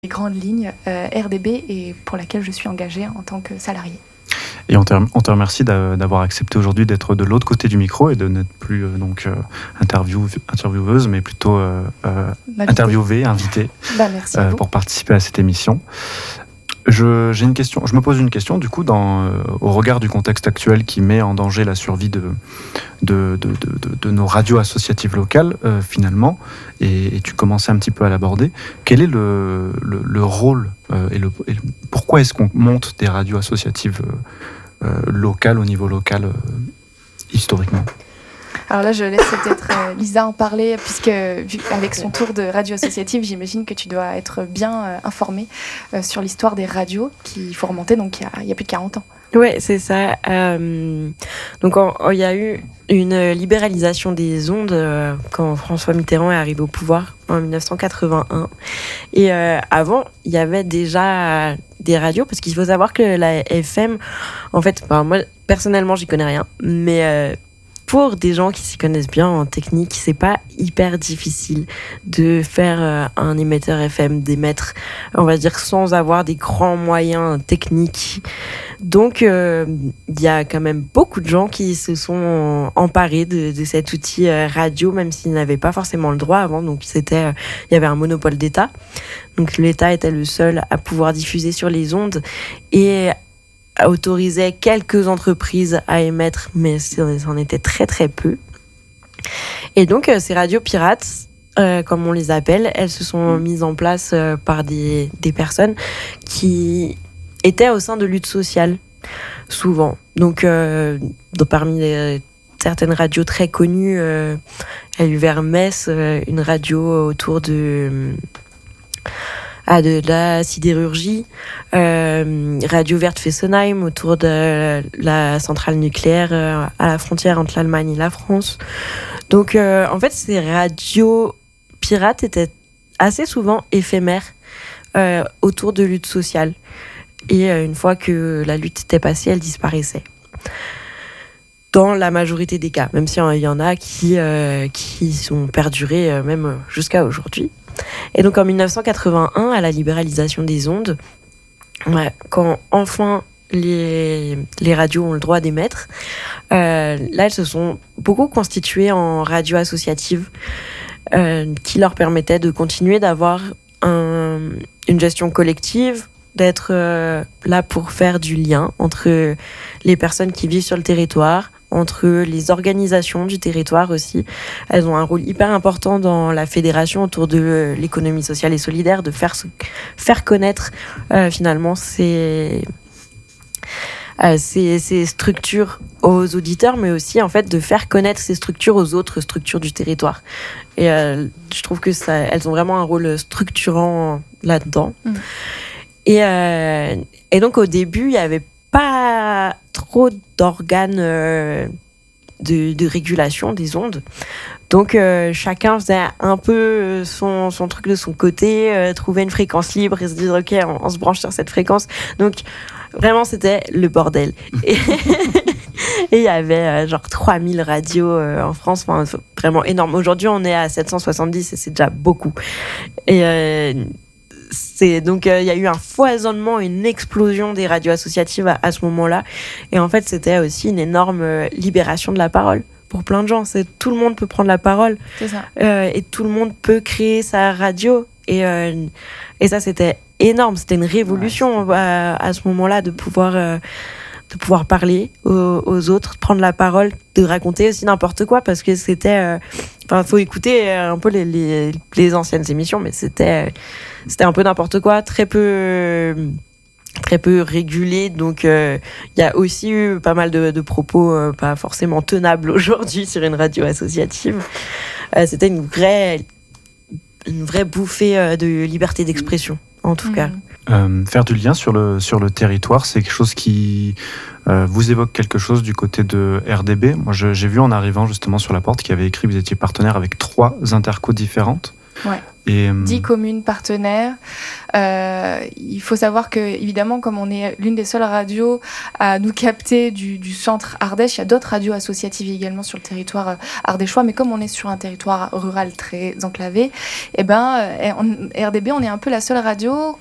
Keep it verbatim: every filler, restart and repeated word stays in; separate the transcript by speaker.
Speaker 1: les grandes lignes euh, R D B et pour laquelle je suis engagée en tant que salariée.
Speaker 2: Et on te, on te remercie d'avoir accepté aujourd'hui d'être de l'autre côté du micro et de n'être plus euh, donc euh, interview, intervieweuse, mais plutôt euh, euh, interviewée, invitée
Speaker 1: bah, merci
Speaker 2: euh, pour participer à cette émission. Je, j'ai une question, je me pose une question du coup dans, euh, au regard du contexte actuel qui met en danger la survie de, de, de, de, de, de nos radios associatives locales euh, finalement, et, et tu commençais un petit peu à l'aborder. Quel est le, le, le rôle euh, et, le, et le, pourquoi est-ce qu'on monte des radios associatives euh, euh, locales au niveau local euh, historiquement ?
Speaker 1: Alors là, je laisse peut-être euh, Lisa en parler, puisque vu, avec son tour de radio associative, j'imagine que tu dois être bien euh, informée euh, sur l'histoire des radios, qu'il faut remonter donc il y a, il y a plus de quarante ans.
Speaker 3: Oui, c'est ça. Euh, donc, il y a eu une libéralisation des ondes euh, quand François Mitterrand est arrivé au pouvoir en dix-neuf cent quatre-vingt-un. Et euh, avant, il y avait déjà des radios, parce qu'il faut savoir que la F M, en fait, ben, moi, personnellement, j'y connais rien, mais... Euh, Pour des gens qui s'y connaissent bien en technique, c'est pas hyper difficile de faire euh, un émetteur F M, d'émettre, on va dire, sans avoir des grands moyens techniques. Donc, il euh, y a quand même beaucoup de gens qui se sont emparés de, de cet outil euh, radio, même s'ils n'avaient pas forcément le droit avant. Donc, c'était, il euh, y avait un monopole d'État. Donc, l'État était le seul à pouvoir diffuser sur les ondes et autorisait quelques entreprises à émettre, mais c'en était très très peu. Et donc euh, ces radios pirates, euh, comme on les appelle, elles se sont mises en place euh, par des, des personnes qui étaient au sein de luttes sociales, souvent. Donc euh, dans, parmi les, certaines radios très connues, euh, il y a eu vers Metz euh, une radio autour de... Euh, à de, de la sidérurgie, euh, Radio Verte Fessenheim autour de la centrale nucléaire euh, à la frontière entre l'Allemagne et la France. Donc euh, en fait ces radios pirates étaient assez souvent éphémères euh, autour de luttes sociales, et euh, une fois que la lutte était passée, elles disparaissaient dans la majorité des cas, même s'il y en a qui, euh, qui sont perdurés euh, même jusqu'à aujourd'hui. Et donc en dix-neuf cent quatre-vingt-un, à la libéralisation des ondes, ouais, quand enfin les, les radios ont le droit d'émettre, euh, là elles se sont beaucoup constituées en radios associatives euh, qui leur permettaient de continuer d'avoir un, une gestion collective, d'être euh, là pour faire du lien entre les personnes qui vivent sur le territoire, entre les organisations du territoire aussi. Elles ont un rôle hyper important dans la fédération autour de l'économie sociale et solidaire, de faire, faire connaître euh, finalement ces, euh, ces, ces structures aux auditeurs, mais aussi en fait de faire connaître ces structures aux autres structures du territoire. Et euh, je trouve que ça, elles ont vraiment un rôle structurant là-dedans. Mmh. Et, euh, et donc au début, il y avait pas trop d'organes euh, de, de régulation des ondes. Donc, euh, chacun faisait un peu son, son truc de son côté, euh, trouvait une fréquence libre et se disait « Ok, on, on se branche sur cette fréquence. » Donc, vraiment, c'était le bordel. Et il y avait euh, genre trois mille radios euh, en France, enfin, vraiment énorme. Aujourd'hui, on est à sept cent soixante-dix et c'est déjà beaucoup. Et... Euh, C'est, donc il euh, y a eu un foisonnement, une explosion des radios associatives à, à ce moment-là, et en fait c'était aussi une énorme euh, libération de la parole pour plein de gens. C'est, tout le monde peut prendre la parole,
Speaker 1: c'est ça.
Speaker 3: Euh, et tout le monde peut créer sa radio, et, euh, et ça c'était énorme, c'était une révolution ouais, à, à ce moment-là de pouvoir, euh, de pouvoir parler aux, aux autres, prendre la parole, de raconter aussi n'importe quoi, parce que c'était... Enfin, euh, faut écouter un peu les, les, les anciennes émissions, mais c'était... Euh, C'était un peu n'importe quoi, très peu, très peu régulé. Donc, il euh, y a aussi eu pas mal de, de propos euh, pas forcément tenables aujourd'hui sur une radio associative. Euh, c'était une vraie, une vraie bouffée euh, de liberté d'expression, en tout mmh. cas.
Speaker 2: Euh, faire du lien sur le, sur le territoire, c'est quelque chose qui euh, vous évoque quelque chose du côté de R D B. Moi, je, j'ai vu en arrivant justement sur la porte qu'il y avait écrit que vous étiez partenaire avec trois intercos différentes.
Speaker 1: Ouais.
Speaker 2: Et, euh,
Speaker 1: dix communes partenaires. Euh, il faut savoir que, évidemment, comme on est l'une des seules radios à nous capter du, du centre Ardèche, il y a d'autres radios associatives également sur le territoire ardéchois, mais comme on est sur un territoire rural très enclavé, eh ben, en R D B, on est un peu la seule radio